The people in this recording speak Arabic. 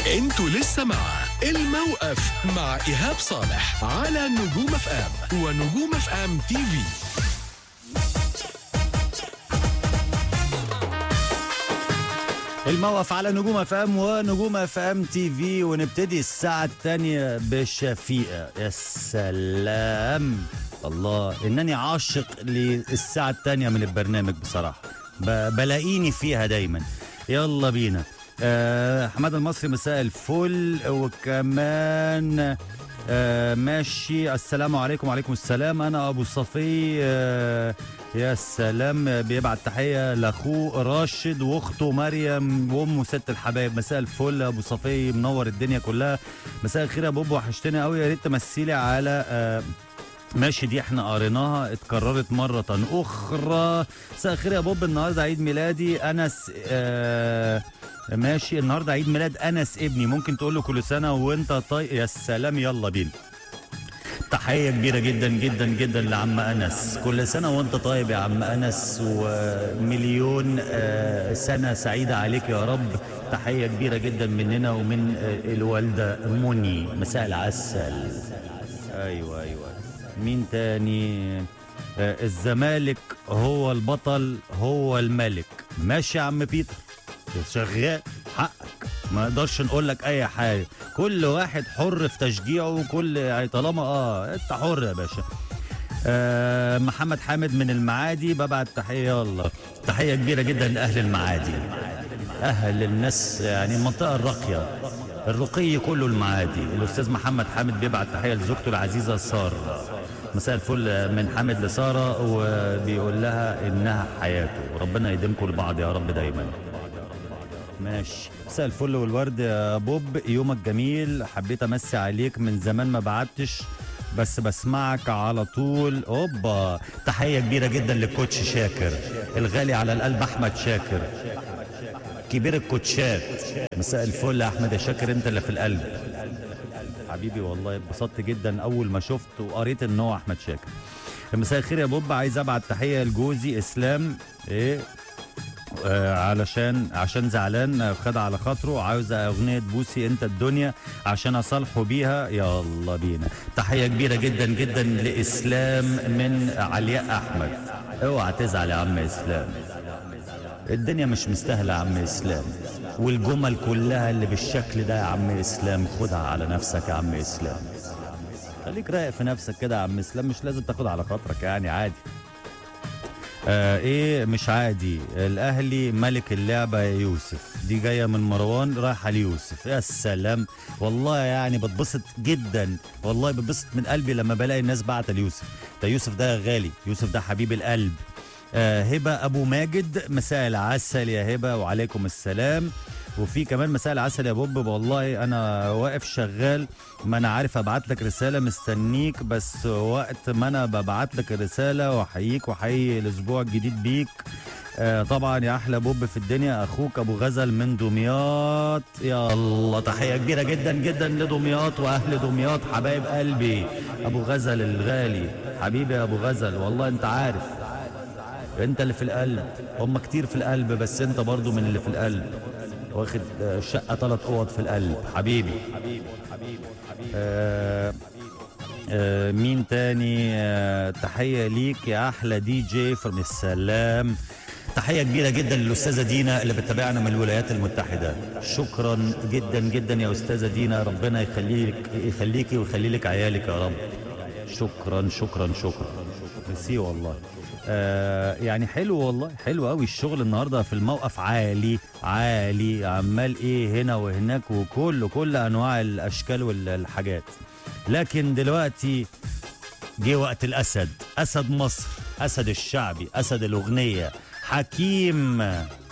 انتوا لسه مع الموقف مع إيهاب صالح على نجوم اف ام ونجوم اف ام تي في. الموقف على نجوم اف ام ونجوم اف ام تي في، ونبتدي الساعة الثانية بشفيقة. يا سلام، الله انني عاشق للساعة الثانية من البرنامج بصراحة، بلاقيني فيها دايما. يلا بينا. حماد المصري مساء الفل، وكمان ماشي. السلام عليكم. وعليكم السلام. انا ابو صفي. يا سلام، بيبعت تحيه لاخوه راشد واخته مريم وامه ست الحبايب. مساء الفل ابو صفي، منور الدنيا كلها. مساء الخير يا بوب، وحشتني قوي، يا ريت تمثلي على ماشي. دي احنا قريناها، اتكررت مرة أخرى. مساء الخير يا بوب، النهارده عيد ميلادي أنس. ماشي، النهارده عيد ميلاد أنس ابني، ممكن تقول له كل سنة وأنت طيب. يا سلام، يلا بينا. تحية كبيرة جدا جدا جدا لعم أنس، كل سنة وأنت طيب يا عم أنس، ومليون سنة سعيدة عليك يا رب. تحية كبيرة جدا مننا ومن الوالدة مني. مساء العسل. أيوة. مين تاني؟ الزمالك هو البطل هو الملك. ماشي يا عم بيتر، شغال، حقك، ما نقدرش نقول لك اي حاجه، كل واحد حر في تشجيعه، كل طالما انت حر يا باشا. محمد حامد من المعادي، ببعت تحيه. يلا، تحيه كبيره جدا لاهل المعادي، اهل الناس يعني المنطقه الراقيه، الرقي كله المعادي. الاستاذ محمد حامد بيبعت تحيه لزوجته العزيزه ساره. مساء الفل من حامد لساره، وبيقول لها انها حياته، ربنا يديمكم لبعض يا رب دايما. ماشي، مساء الفل والورد يا بوب، يومك جميل، حبيت امسي عليك، من زمان ما بعتش بس بسمعك على طول. اوبا، تحيه كبيره جدا للكوتش شاكر الغالي على القلب، احمد شاكر كبير الكوتشات. مساء الفل يا احمد يا شاكر، انت اللي في القلب حبيبي، والله اتبسطت جدا اول ما شفت وقريت ان هو احمد شاكر. مساء الخير يا بوب، عايز ابعت تحيه لجوزي اسلام، عشان زعلان خد على خاطره، عاوز اغنيه بوسي انت الدنيا عشان اصالحه بيها. يلا بينا. تحيه كبيره جدا جدا لاسلام من علياء احمد. اوعى تزعل يا عم اسلام، الدنيا مش مستاهله يا عم اسلام، والجمل كلها اللي بالشكل ده يا عم اسلام خدها على نفسك يا عم اسلام، خليك رايق في نفسك كده يا عم اسلام، مش لازم تاخد على خاطرك يعني، عادي. مش عادي. الاهلي ملك اللعبه يا يوسف، دي جايه من مروان رايحه ليوسف. يا سلام، والله يعني بتبسط جدا، والله بتبسط من قلبي لما بلاقي الناس بعت ليوسف. ده يوسف ده غالي، يوسف ده حبيب القلب. هبه ابو ماجد، مساء العسل يا هبه. وعليكم السلام. وفي كمان مساء العسل يا بوب، والله انا واقف شغال، ما انا عارف ابعت لك رساله، مستنيك، بس وقت ما انا ببعت لك الرساله، واحييك واحيي الاسبوع الجديد بيك. طبعا يا احلى بوب في الدنيا، اخوك ابو غزل من دمياط. يلا، تحيه كبيره جدا جدا لدمياط واهل دمياط، حبايب قلبي. ابو غزل الغالي حبيبي يا ابو غزل، والله انت عارف انت اللي في القلب، هم كتير في القلب بس انت برضو من اللي في القلب، واخد شقه 3 اوض في القلب حبيبي. مين تاني؟ تحيه ليك يا احلى دي جي من السلام. تحيه كبيره جدا للاستاذه دينا اللي بتتابعنا من الولايات المتحده. شكرا جدا جدا يا استاذه دينا، ربنا يخليكي ويخلي لك عيالك يا رب. شكرا شكرا شكرا، ميرسي والله. يعني حلو والله، حلو قوي الشغل النهارده في الموقف، عالي عالي، عمال هنا وهناك، وكل انواع الاشكال والحاجات. لكن دلوقتي جه وقت الاسد، اسد مصر، اسد الشعبي، اسد الاغنيه، حكيم